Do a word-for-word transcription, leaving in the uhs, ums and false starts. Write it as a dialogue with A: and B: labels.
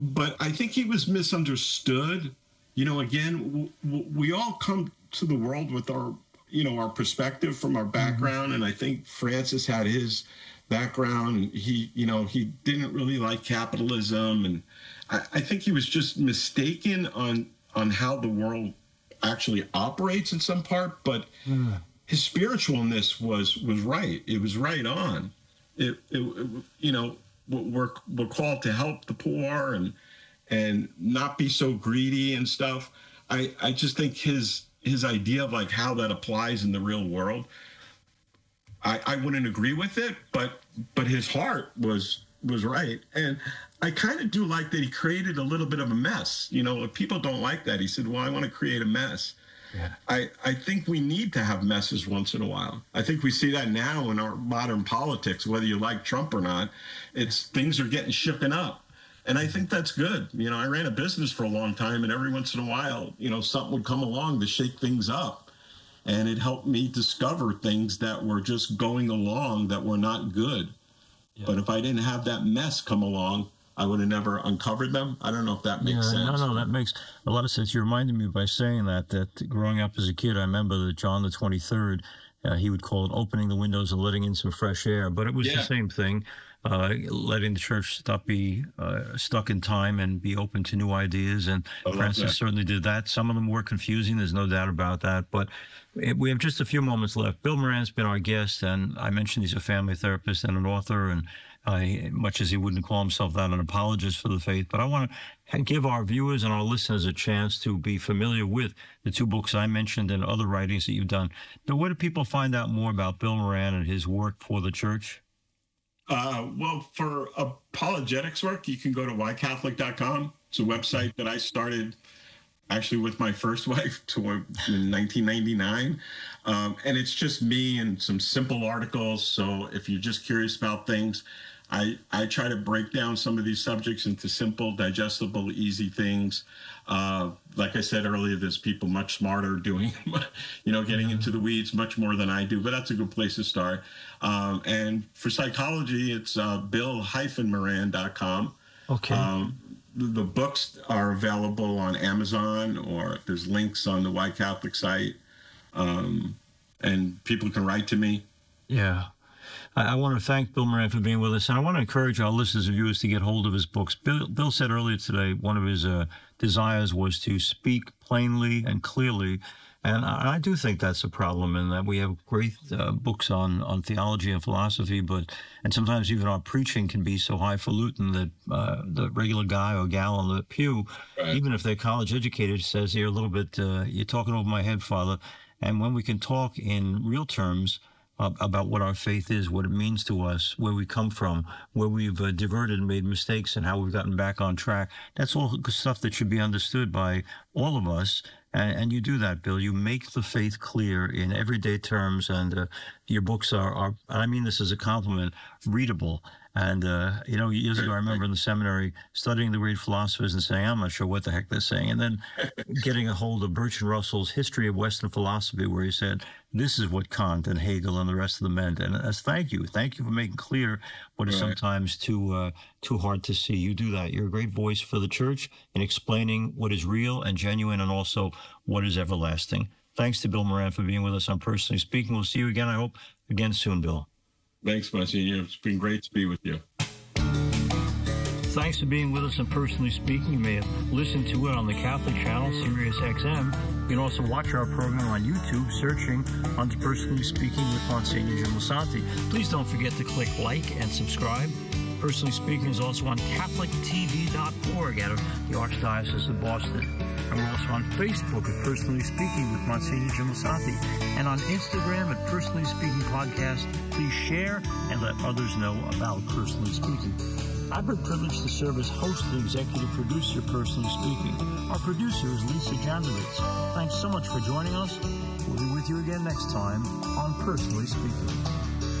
A: but I think he was misunderstood. You know, again, w- w- we all come to the world with our, you know, our perspective from our background. Mm-hmm. And I think Francis had his background. He, you know, he didn't really like capitalism. And I, I think he was just mistaken on, on how the world actually operates in some part. But mm. his spiritualness was, was right. It was right on. It, it, it you know, we're, we're called to help the poor and, and not be so greedy and stuff. I, I just think his his idea of like how that applies in the real world, I, I wouldn't agree with it, but but his heart was was right. And I kind of do like that he created a little bit of a mess. You know, if people don't like that, he said, well, I want to create a mess. Yeah. I, I think we need to have messes once in a while. I think we see that now in our modern politics, whether you like Trump or not, it's things are getting shooken up. And I think that's good. You know, I ran a business for a long time, and every once in a while, you know, something would come along to shake things up. And it helped me discover things that were just going along that were not good. Yeah. But if I didn't have that mess come along, I would have never uncovered them. I don't know if that makes
B: yeah,
A: sense.
B: No, no, that makes a lot of sense. You reminded me by saying that, that growing up as a kid, I remember that John the twenty-third, uh, he would call it opening the windows and letting in some fresh air. But it was yeah. the same thing. Uh, letting the church stop be uh, stuck in time and be open to new ideas. And Francis that. certainly did that. Some of them were confusing. There's no doubt about that. But it, we have just a few moments left. Bill Moran's been our guest, and I mentioned he's a family therapist and an author, and uh, much as he wouldn't call himself that, an apologist for the faith. But I want to give our viewers and our listeners a chance to be familiar with the two books I mentioned and other writings that you've done. Now, where do people find out more about Bill Moran and his work for the church?
A: Uh, well, for apologetics work, you can go to why catholic dot com. It's a website that I started actually with my first wife to, in nineteen ninety-nine. Um, and it's just me and some simple articles. So if you're just curious about things, I, I try to break down some of these subjects into simple, digestible, easy things. Uh, like I said earlier, there's people much smarter doing, you know, getting into the weeds much more than I do, but that's a good place to start. Um, and for psychology, it's uh, bill dash moran dot com.
B: Okay.
A: Um, the, the books are available on Amazon, or there's links on the Y Catholic site. Um, and people can write to me.
B: Yeah. I want to thank Bill Moran for being with us, and I want to encourage our listeners and viewers to get hold of his books. Bill, Bill said earlier today one of his uh, desires was to speak plainly and clearly, and I, I do think that's a problem, in that we have great uh, books on, on theology and philosophy, but and sometimes even our preaching can be so highfalutin that uh, the regular guy or gal on the pew, right. even if they're college educated, says you're a little bit, uh, you're talking over my head, Father. And when we can talk in real terms about what our faith is, what it means to us, where we come from, where we've uh, diverted and made mistakes, and how we've gotten back on track. That's all stuff that should be understood by all of us. And, and you do that, Bill. You make the faith clear in everyday terms, and uh, your books are, are, and I mean this as a compliment, readable. And, uh, you know, years ago, I remember in the seminary studying the great philosophers and saying, I'm not sure what the heck they're saying. And then getting a hold of Bertrand Russell's History of Western Philosophy, where he said, this is what Kant and Hegel and the rest of them meant. And as thank you. Thank you for making clear what is right. sometimes too uh, too hard to see. You do that. You're a great voice for the church in explaining what is real and genuine, and also what is everlasting. Thanks to Bill Moran for being with us on Personally Speaking. We'll see you again, I hope, again soon, Bill.
A: Thanks, Monsignor. It's been great to be with you.
B: Thanks for being with us on Personally Speaking. You may have listened to it on the Catholic channel, Sirius X M. You can also watch our program on YouTube, searching under Personally Speaking with Monsignor Jim Lisante. Please don't forget to click like and subscribe. Personally Speaking is also on Catholic T V dot org out of the Archdiocese of Boston. And we're also on Facebook at Personally Speaking with Monsignor Jim Lisante. And on Instagram at Personally Speaking Podcast. Please share and let others know about Personally Speaking. I've been privileged to serve as host and executive producer of Personally Speaking. Our producer is Lisa Jandovitz. Thanks so much for joining us. We'll be with you again next time on Personally Speaking.